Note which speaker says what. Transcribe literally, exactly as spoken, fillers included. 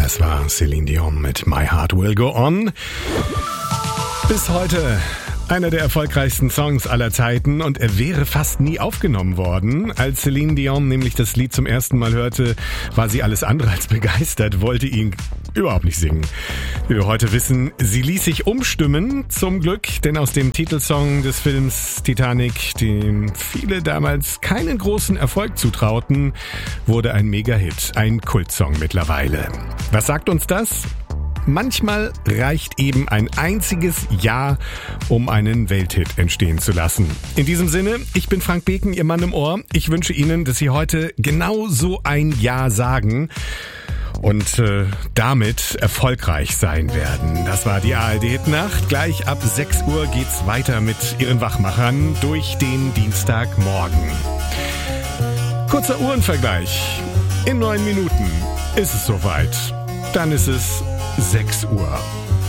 Speaker 1: Das war Celine Dion mit My Heart Will Go On. Bis heute einer der erfolgreichsten Songs aller Zeiten und er wäre fast nie aufgenommen worden. Als Celine Dion nämlich das Lied zum ersten Mal hörte, war sie alles andere als begeistert, wollte ihn überhaupt nicht singen. Wie wir heute wissen, sie ließ sich umstimmen, zum Glück, denn aus dem Titelsong des Films Titanic, dem viele damals keinen großen Erfolg zutrauten, wurde ein Mega-Hit, ein Kultsong mittlerweile. Was sagt uns das? Manchmal reicht eben ein einziges Ja, um einen Welthit entstehen zu lassen. In diesem Sinne, ich bin Frank Beken, Ihr Mann im Ohr. Ich wünsche Ihnen, dass Sie heute genau so ein Ja sagen und äh, damit erfolgreich sein werden. Das war die A R D-Hit-Nacht. Gleich ab sechs Uhr geht's weiter mit Ihren Wachmachern durch den Dienstagmorgen. Kurzer Uhrenvergleich. In neun Minuten ist es soweit. Dann ist es sechs Uhr.